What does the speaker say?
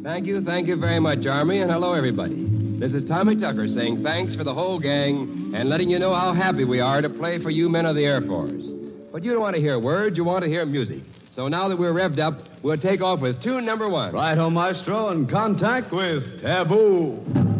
Thank you very much, Army, and hello, everybody. This is Tommy Tucker saying thanks for the whole gang and letting you know how happy we are to play for you men of the Air Force. But you don't want to hear words, you want to hear music. So now that we're revved up, we'll take off with tune number 1. Right, ho, Maestro, and contact with Taboo.